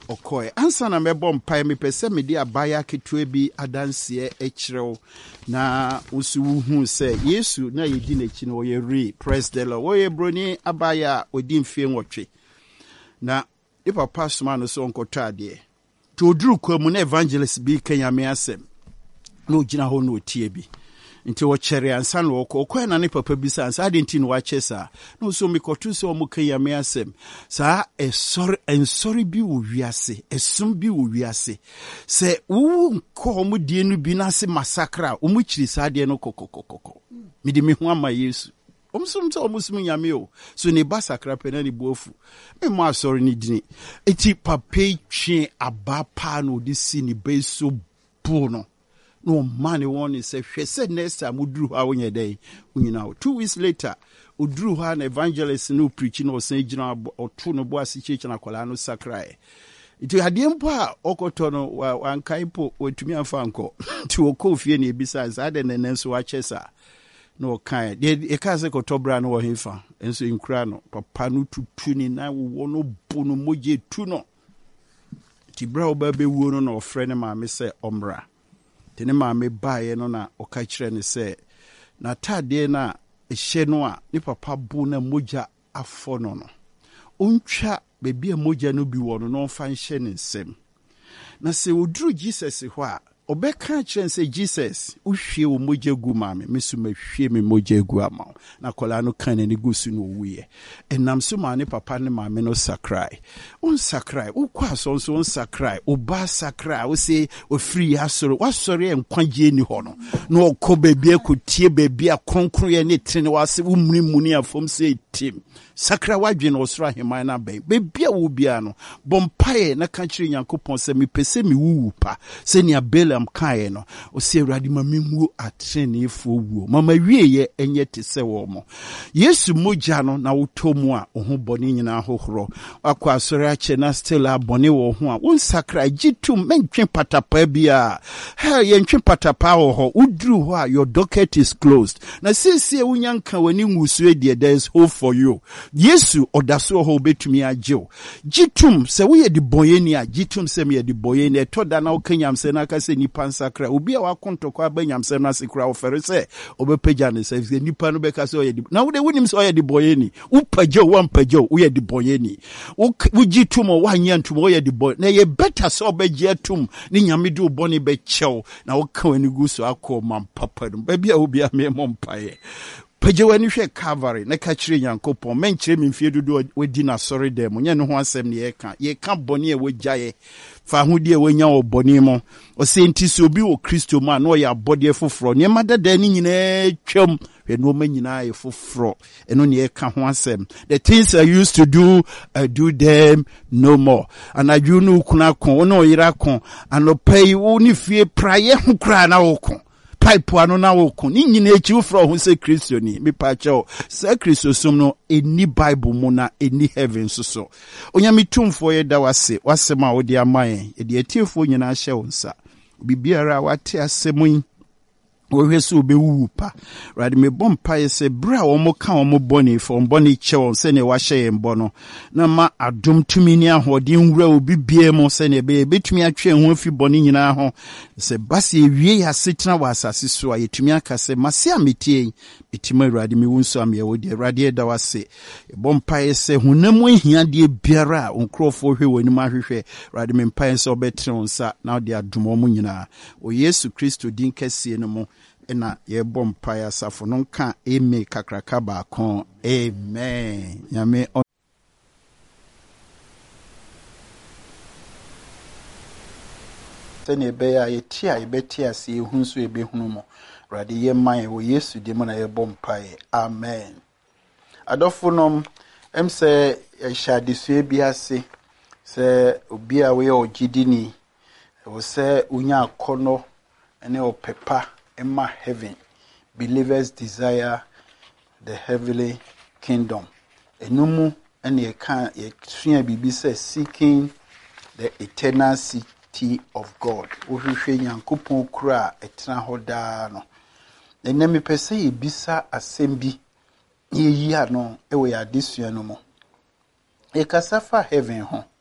okoe ansa na mebo mpae me pese me di abaya ketwe bi adanse ekrew na usuhu se Yesu na yedi na chi na oyeri praise the Lord oye broni abaya odi mfie nwotwe na di papa soma no so nkotade to oduru kwamu na evangelist bi kanya me asem na ogina ho na otie bi nti wo chere ansa na okọ na ne papa bi sa ansa adenti no wache sa na so mikotu so mo kanya me asem sa sorry bi wo wiase esum bi wo wiase se wo nko mo die no bi na se massacre o mo chiri sa de no kokokokoko mi de me ho ama Yesu omusum nyame o so ne basakra pe na ne bofu me mo asori ni dini eti papa twe abapa no de si ni beso bu no no man one is said next time udru ha wonye day unyina 2 weeks later udru ha na evangelist no preaching no say gina oto no bo asicheche na kwala no sakrai iti hadie mpo a okoto no wankaipo wetumi afanko ti okofie na ebisa za de nenenso wachesa no kan e ka se kotobra no wo hefa enso inkura no papa no tutu ni na wo no bu no moje tu no ti bra obabe wuo no na ofre ne ma me se omra tene maame baaye no na oka kire ne se na tade na ehye no a ni papa bu na moja afọ no no ontwa bebi a moja no bi wo no no fa nhye ne nsem na se oduru Jesus ho a obeka kire se Jesus uhwie wo moja gu maame mesuma hwie me moja gu ama na kola no kan ne gusu no wuye enam so ma ne papa ne maame no sakrai on sakrai ukwa so on sakrai oba sakrai wo se ofiri asoro wasori enkwagye ni ho no na okọ bebi akotie bebi akronkron ye ne trene wase umri muni afom se tim sakra wadwe no osoro ahemman na bebi a wo bia no bompae na kanchiri Nyankopon se mi pese mi wuwu pa se ni Balaam kae no o se Awurade ma menwu atrene efo wuo mama wieye enye te se wo mo Yesu moja no na wotomu a ho bone nyina hohoro akwa asori ache na still abone wo ho a won sakra gitum mentwe patapa bia ha ye ntwe patapa ho udru ho a your docket is closed na sisi wunyanka wani ngusu edie there is hope for you Yesu odaso ho betumi agyew gitum se wo ye di boyeni a gitum se me ye di boyeni etoda na okanyam se na se nipa nsakra obi a wakontokwa abanyamsem na sekra ofere se obepeja ne se nipa no beka se oyedi na wo de wonim se oyedi boyeni upajo wampajo wo yedi boyeni wugitum o wanyantum wo yedi boy na ye better so obeje atum ni nyame de obone be chew na wo ka wani guso akoma papa dum ba bia obi a me mompae pejewani hwe Calvary na ka kire Nyankopon menkyere me mfie dodo wadi na sori dem nye ne ho asem ne ye ka bone e wogyaye fa hodi e wonya obone mo o se ntisi obi wo Kristo ma na o ya bode foforo ne madada ni nyina twam hwe no ma nyina ye foforo eno ne ye ka ho asem the things I used to do I do them no more and I do no kuna kon no yira kon anopai wo ni fie praye ho kra na wo kon pipe ano na woku ni nyina echi ufro ho se Kristo ni me pa cho se Kristo som no eni Bible mu na eni heaven so onyame tumfo ye da wase ma odi amaye e de atiefo nyina hye wonsa bibiara wate asemun wohweso obewu pa rade me bompa ye se bra wo mo ka wo mo boni fo boni che se ne wa hye mbo no na ma adom tumi ni ahode nwura obi bie mo se ne be betumi atwe ho afi boni nyina ho se base ewie ya setena wa asase so ayetumi aka se mase ametie etima rade me wonso am ye wodi rade da wase bompa ye se honam ahia de biara onkrofo hwe woni ma hwehwe rade me mpa ye se obetre onsa na de adom mo nyina o Yesu Kristo din kase no mo ena ye bompa ya safo no nka eme kakraka ba kon amen nyame tene be ya yetia yebetia se ehunso ebehunu mo rade ye man wo Yesu de mo na ye bompa ye amen adofonom emse yashadisue biase se obi a we ogidini wo se unya akono ene opepa Emma heaven believers desire the heavenly kingdom enumu ene ye kan ye tria bibi se seeking the eternal city of God wohwehwe Nyankopon kura etena hoda no ene me pese ye bisa asembi ye yi ano ewe ya disua no mo e kasafa heaven ho